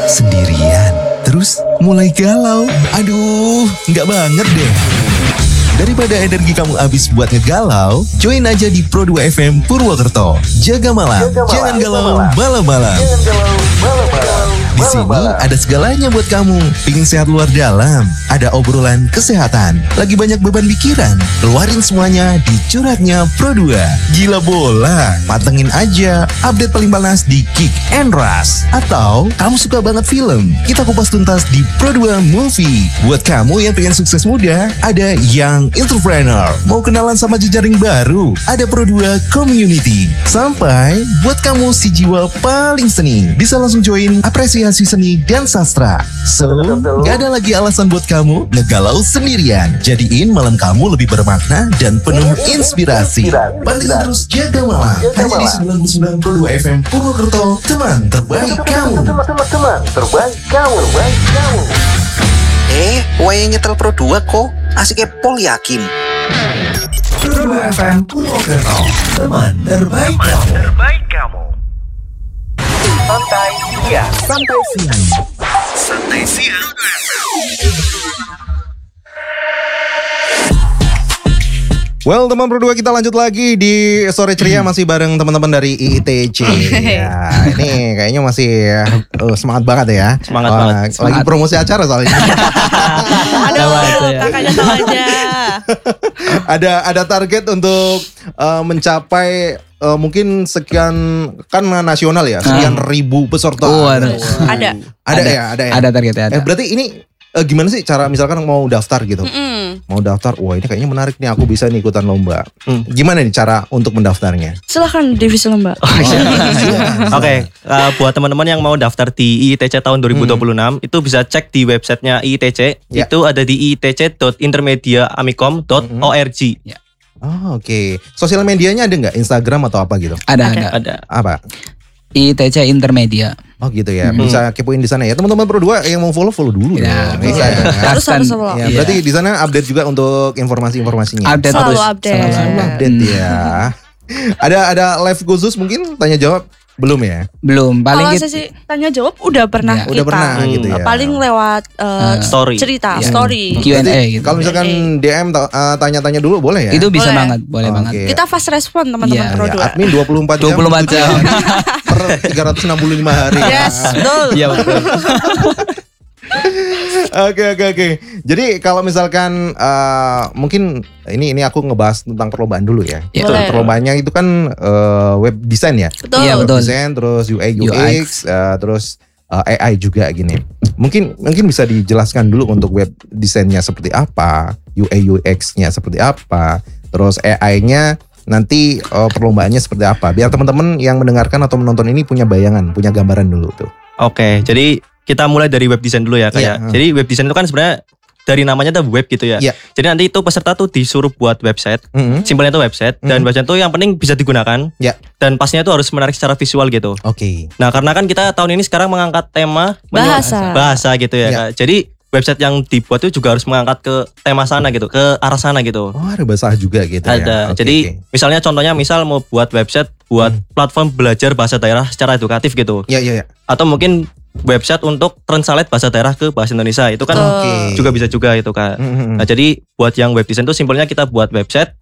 Sendirian, terus mulai galau. Aduh, nggak banget deh. Daripada energi kamu habis buat ngegalau, join aja di Pro 2 FM Purwokerto. Jaga malam, jangan galau malam-malam. Di sini ada segalanya buat kamu. Pingin sehat luar dalam, ada obrolan kesehatan, lagi banyak beban pikiran, keluarin semuanya di Curhatnya Pro 2. Gila bola, patengin aja update paling panas di Kick and Rush. Atau kamu suka banget film, kita kupas tuntas di Pro 2 Movie. Buat kamu yang pengen sukses muda, ada Young Entrepreneur. Mau kenalan sama jejaring baru, ada Pro 2 Community. Sampai buat kamu si jiwa paling seni, bisa langsung join apresiasi seni dan sastra. So, gak ada lagi alasan buat kamu ngegalau sendirian. Jadiin malam kamu lebih bermakna dan penuh inspirasi. Pantengin terus Jaga Malam hanya di 99 Pro 2 FM Purwokerto, teman terbaik kamu. Teman terbaik kamu. Wayang nyetel Pro 2 kok asiknya Pol Yakin. Pro 2 FM Purwokerto, teman terbaik kamu. Santai siang. Well, teman Pro 2 kita lanjut lagi di Sore Ceria masih bareng teman-teman dari IITC. Ya, ini kayaknya masih semangat banget ya. Semangat banget. Lagi promosi acara soalnya. Aduh, kakaknya tahu aja. Ada target untuk mencapai mungkin sekian, kan nasional ya, sekian ribu peserta. Ada. Ada targetnya. Berarti ini gimana sih cara misalkan mau daftar gitu? Mau daftar, wah ini kayaknya menarik nih, aku bisa nih ikutan lomba. Gimana nih cara untuk mendaftarnya? Silahkan divisi lomba. Oke, buat teman-teman yang mau daftar di IITC tahun 2026 itu bisa cek di websitenya IITC. Ya. Itu ada di iitc.intermediaamicom.org. Oh, oke. Sosial medianya ada nggak? Instagram atau apa gitu? Ada. Apa? IITC Intermedia. Oh gitu ya, bisa kepoin di sana ya. Teman-teman Pro 2 yang mau follow dulu. Ya, dong. Harus follow. Ya, berarti di sana update juga untuk informasinya. Selalu update. Selalu update ya. Ada live khusus mungkin tanya jawab? Belum ya? Belum. Kalau sesi tanya jawab udah pernah Udah pernah gitu ya. Paling lewat story. cerita, Ya. story. Q&A gitu. Kalau misalkan DM tanya-tanya dulu boleh ya? Itu bisa Boleh. banget, boleh banget. Oke. Kita fast respon teman-teman Iya. Pro 2. Admin 24 jam. per 365 hari. Yes, betul. Iya betul. Oke. Jadi kalau misalkan mungkin ini aku ngebahas tentang perlombaan dulu ya. Boleh. Perlombaannya itu kan web design ya. Betul. Iya, betul. Desain, terus UI UX, terus AI juga gini. Mungkin bisa dijelaskan dulu untuk web desainnya seperti apa, UI UX-nya seperti apa, terus AI-nya nanti perlombaannya seperti apa. Biar teman-teman yang mendengarkan atau menonton ini punya bayangan, punya gambaran dulu tuh. Oke, jadi kita mulai dari web design dulu ya kayak. Iya. Jadi web design itu kan sebenarnya dari namanya tuh web gitu ya. Iya. Jadi nanti itu peserta tuh disuruh buat website. Simpelnya itu website dan website itu yang penting bisa digunakan. Iya. Dan pastinya itu harus menarik secara visual gitu. Oke. Nah, karena kan kita tahun ini sekarang mengangkat tema Bahasa gitu ya. Iya. Kak. Jadi website yang dibuat itu juga harus mengangkat ke tema sana gitu, ke arah sana gitu. Oh, ada bahasa juga gitu ya. Ada. Oke, Jadi oke. misalnya contohnya mau buat website buat platform belajar bahasa daerah secara edukatif gitu. Iya. Atau mungkin website untuk translate bahasa daerah ke bahasa Indonesia itu kan Oke. juga bisa juga itu Kak. Nah, jadi buat yang web design itu simpelnya kita buat website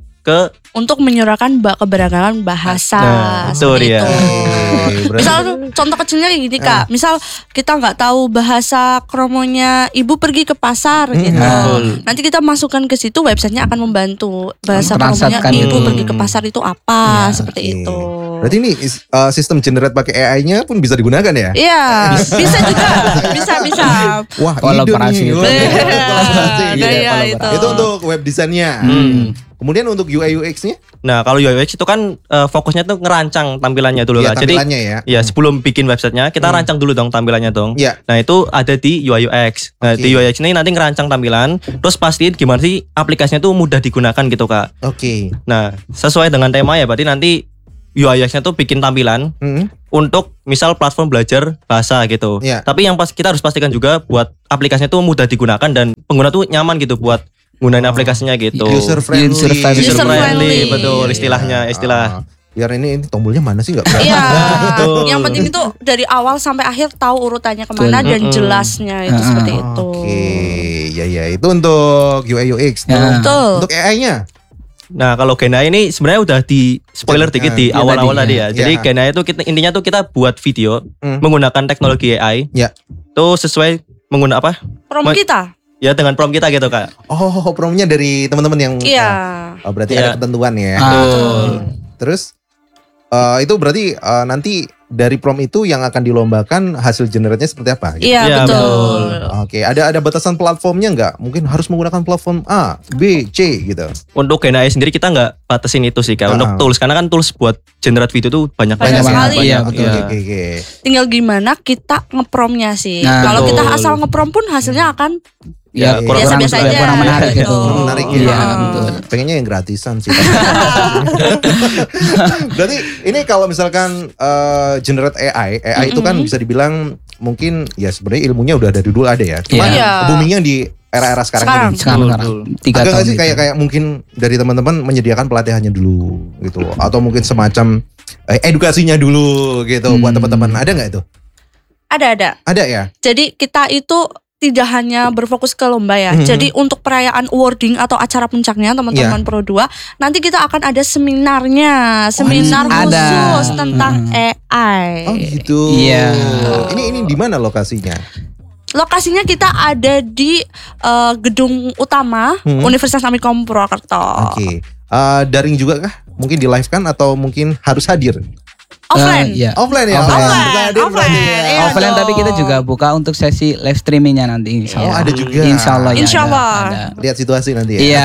ke Untuk menyuarakan keberagaman bahasa. Nah, itu seperti dia. itu. Berarti- Misal contoh kecilnya kayak gini Kak. Misal kita nggak tahu bahasa kromonya ibu pergi ke pasar gitu. Betul. Nanti kita masukkan ke situ, websitenya akan membantu bahasa kromonya Translatekan ibu itu. pergi ke pasar itu apa, seperti Oke. itu. Berarti ini sistem generate pakai AI-nya pun bisa digunakan ya? Iya, bisa juga, bisa. Wah, Kolaborasi ide itu. nih. Kolaborasi. Iya, Iya, itu. Itu untuk web desainnya. Kemudian untuk UI UX-nya? Nah, kalau UI UX itu kan fokusnya tuh ngerancang tampilannya dulu Iya, Kak. Jadi tampilannya ya. ya sebelum bikin websitenya kita rancang dulu dong tampilannya dong. Iya. Nah, itu ada di UI UX. Nah, Oke. di UI UX ini nanti ngerancang tampilan, terus pastiin gimana sih aplikasinya tuh mudah digunakan gitu Kak. Oke. Nah, sesuai dengan tema ya berarti nanti UI UX-nya tuh bikin tampilan untuk misal platform belajar bahasa gitu. Iya. Tapi yang kita harus pastikan juga buat aplikasinya tuh mudah digunakan dan pengguna tuh nyaman gitu buat gunain aplikasinya gitu. User friendly. User friendly. User friendly, friendly. betul istilahnya, istilah. biar ini tombolnya mana sih nggak berani. Iya. Betul. Yang penting itu dari awal sampai akhir tahu urutannya kemana dan jelasnya itu seperti itu. Oke, ya itu untuk UI UX. Ya. Betul. Untuk AI-nya. Nah, kalau Gen AI ini sebenarnya udah di spoiler dikit di Ya, awal-awal tadi, tadi ya. Jadi Ya. Gen AI itu intinya tuh kita buat video menggunakan teknologi AI. Ya. Tuh sesuai menggunakan apa? Prom kita. Ya dengan prompt kita gitu, Kak. Oh, promnya dari teman-teman yang. Iya. Oh, berarti Iya. ada ketentuan ya. Betul. Terus itu berarti nanti dari prompt itu yang akan dilombakan hasil generate-nya seperti apa? Gitu? Iya, Iya, betul. Oke, ada batasan platformnya nggak? Mungkin harus menggunakan platform A, B, C gitu. Untuk Gen AI sendiri kita nggak batasin itu sih, Kak. Untuk tools, karena kan tools buat generate video tuh banyak Banyak sekali. Iya, Oke, betul. oke. Tinggal gimana kita ngepromnya sih. Nah, Kalau kita betul. asal ngeprom pun hasilnya akan Ya, kurang biasa-biasa aja. kurang menarik gitu. Betul. Menarik ya. Iya, betul. Pengennya yang gratisan sih. Berarti ini kalau misalkan generate AI itu kan bisa dibilang mungkin ya sebenarnya ilmunya udah dari dulu ada ya. Cuma Iya. boomingnya di era-era sekarang ini. Sekarang 3 Agak nggak tahun sih gitu. kayak mungkin dari teman-teman menyediakan pelatihannya dulu gitu, atau mungkin semacam edukasinya dulu gitu buat teman-teman, ada nggak itu? ada. Ada ya. Jadi kita itu tidak hanya berfokus ke lomba ya. Jadi untuk perayaan awarding atau acara puncaknya teman-teman Pro 2, nanti kita akan ada seminarnya, seminar ada. khusus tentang AI. Oh gitu. Iya. Ini di mana lokasinya? Lokasinya kita ada di gedung utama Universitas Amikom Purwokerto. Oke. Daring juga kah? Mungkin di live kan atau mungkin harus hadir? Offline. Iya. Offline ya. Offline. Bisa hadir berarti ya. Iya Offline tapi dong. kita juga buka untuk sesi live streamingnya nanti insya Oh, Allah. ada juga. Insya Allah ya. Insya Allah. Ada. Lihat situasi nanti ya. Iya.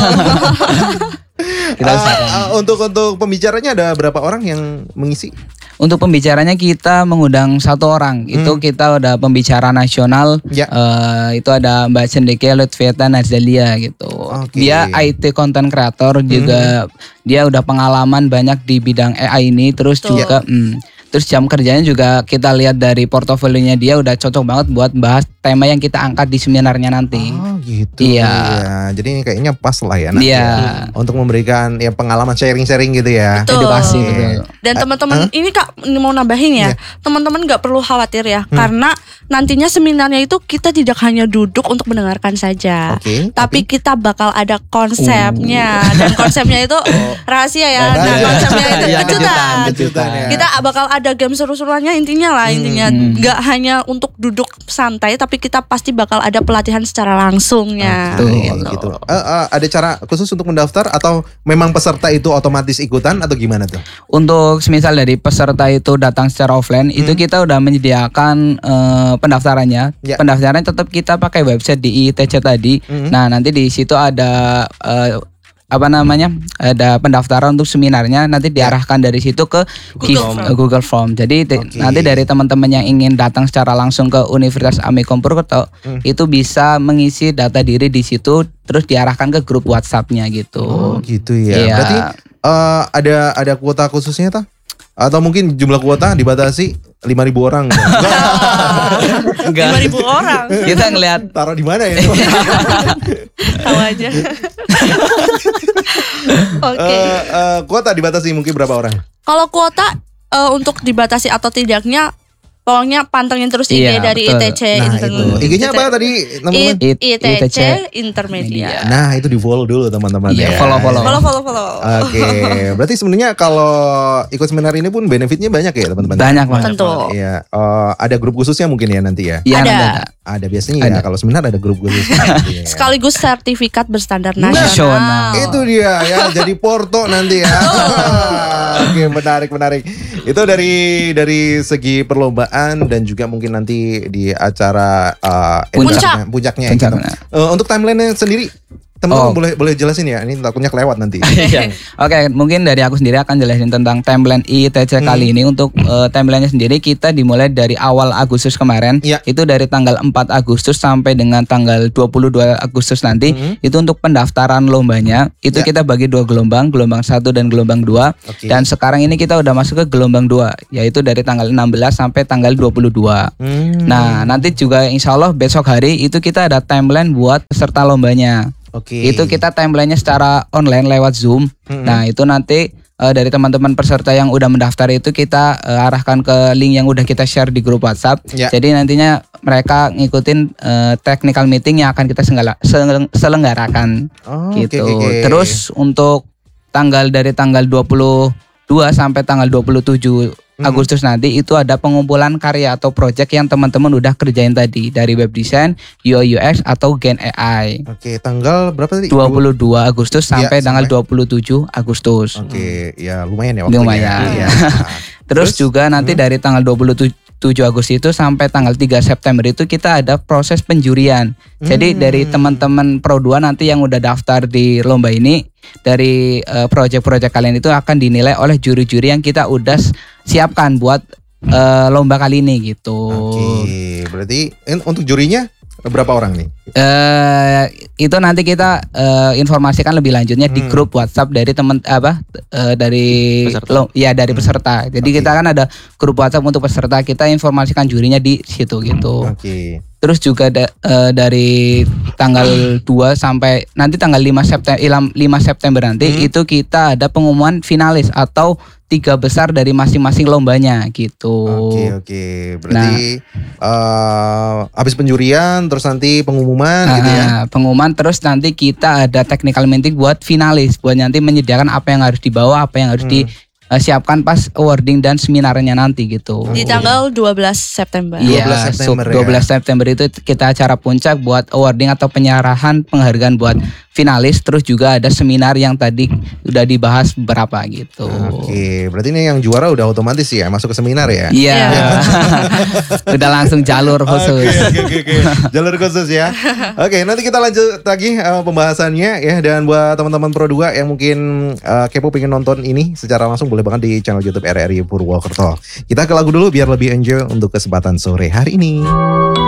Kita usahakan. Untuk pembicaranya ada berapa orang yang mengisi? Untuk pembicaranya kita mengundang 1 orang. Itu kita udah pembicara nasional. Ya. Itu ada Mbak Cendeke Lutfieta Nazalia gitu. Oke. Dia IT content creator juga. Dia udah pengalaman banyak di bidang AI ini. Terus Betul. juga terus jam kerjanya juga kita lihat dari portofolionya dia udah cocok banget buat bahas tema yang kita angkat di seminarnya nanti. Oh gitu. Iya. Ya. Jadi ini kayaknya pas lah ya nanti Iya. ya. Untuk memberikan ya pengalaman sharing-sharing gitu ya. Betul. Edukasi Oke. betul. Dan teman-teman ini Kak mau nambahin ya, teman-teman nggak perlu khawatir ya, karena nantinya seminarnya itu kita tidak hanya duduk untuk mendengarkan saja, Oke, tapi kita bakal ada konsepnya dan konsepnya itu rahasia ya. Nah rahasia. konsepnya itu Iya, kejutan. Kejutan ya. Kita bakal ada game seru-seruannya intinya lah intinya nggak hanya untuk duduk santai, tapi kita pasti bakal ada pelatihan secara langsungnya. Gitu. Ada cara khusus untuk mendaftar atau memang peserta itu otomatis ikutan atau gimana tuh? Untuk semisal dari peserta itu datang secara offline, itu kita udah menyediakan pendaftarannya. Ya. Pendaftaran tetap kita pakai website di ITC tadi. Nah nanti di situ ada ada pendaftaran untuk seminarnya. Nanti diarahkan dari situ ke Google Form. Jadi nanti dari teman-teman yang ingin datang secara langsung ke Universitas Amikom Purwokerto itu bisa mengisi data diri di situ, terus diarahkan ke grup WhatsApp-nya gitu. Oh gitu ya. Iya. Berarti ada kuota khususnya tak? Atau mungkin jumlah kuota dibatasi 5.000 orang? Enggak. 5.000 orang. Kita ngelihat Taruh di mana ya? Tahu aja. Oke. Kuota dibatasi mungkin berapa orang? Kalau kuota untuk dibatasi atau tidaknya, pokoknya pantengin terus IG Iya, dari betul. ITC. Nah itu. IG-nya apa tadi teman-teman? ITC ITC Intermedia. Nah itu di follow dulu teman-teman Iya, ya. follow. Follow. Oke, berarti sebenarnya kalau ikut seminar ini pun benefitnya banyak ya teman-teman? banyak banget. Tentu. Iya, ada grup khususnya mungkin ya nanti ya. Iya, Ada. nanti ada. Ada biasanya ya Ada. kalau seminar ada grup khusus. Iya. Sekaligus sertifikat berstandar Nasional. nasional. Itu dia ya, jadi Porto nanti ya. Oke, menarik. Itu dari segi perlombaan dan juga mungkin nanti di acara puncaknya. Gitu. Puncaknya. Untuk timeline-nya sendiri, teman-teman boleh jelasin ya. Ini takutnya kelewat nanti. Oke, mungkin dari aku sendiri akan jelasin tentang timeline ITC kali ini. Untuk timelinenya sendiri kita dimulai dari awal Agustus kemarin. Iya. Itu dari tanggal 4 Agustus sampai dengan tanggal 22 Agustus nanti. Itu untuk pendaftaran lombanya. Itu Iya. kita bagi 2 gelombang 1 dan gelombang 2. Oke. Dan sekarang ini kita udah masuk ke gelombang 2, yaitu dari tanggal 16 sampai tanggal 22. Nah, nanti juga insya Allah besok hari itu kita ada timeline buat peserta lombanya. Oke. Itu kita timelinenya secara online lewat Zoom. Nah itu nanti dari teman-teman peserta yang udah mendaftar itu kita arahkan ke link yang udah kita share di grup WhatsApp. Ya. Jadi nantinya mereka ngikutin technical meeting yang akan kita selenggarakan gitu. Oke. Terus untuk dari tanggal 22 sampai tanggal 27 Agustus nanti itu ada pengumpulan karya atau project yang teman-teman udah kerjain tadi dari web design, UI UX atau Gen AI. Oke, tanggal berapa tadi? 22 Agustus sampai Ya, tanggal 27 Agustus. Oke, ya lumayan ya waktunya. Lumayan. Iya. Terus juga nanti dari tanggal 27 Agustus itu sampai tanggal 3 September itu kita ada proses penjurian. Jadi dari teman-teman Pro 2 nanti yang udah daftar di lomba ini, dari proyek-proyek kalian itu akan dinilai oleh juri-juri yang kita udah siapkan buat lomba kali ini gitu. Oke, berarti untuk jurinya berapa orang nih? Itu nanti kita informasikan lebih lanjutnya di grup WhatsApp dari dari Peserta. dari peserta. Jadi kita kan ada grup WhatsApp untuk peserta, kita informasikan jurinya di situ gitu. Oke. Terus juga dari tanggal 2 sampai nanti tanggal 5 September nanti itu kita ada pengumuman finalis atau 3 besar dari masing-masing lombanya gitu. Oke. Berarti habis penjurian terus nanti pengumuman gitu ya. Pengumuman terus nanti kita ada technical meeting buat finalis, buat nanti menyediakan apa yang harus dibawa, apa yang harus disiapkan pas awarding dan seminarnya nanti gitu. Di tanggal 12 September. Iya, 12 September ya. 12 September itu kita acara puncak buat awarding atau penyerahan penghargaan buat finalis, terus juga ada seminar yang tadi udah dibahas beberapa gitu. Oke, berarti ini yang juara udah otomatis ya masuk ke seminar ya? Iya. Udah langsung jalur khusus. Oke. Jalur khusus ya. Oke, nanti kita lanjut lagi pembahasannya ya. Dan buat teman-teman Pro 2 yang mungkin kepo pengen nonton ini secara langsung, boleh banget di channel YouTube RRI Purwokerto. Kita ke lagu dulu biar lebih enjoy untuk kesempatan sore hari ini.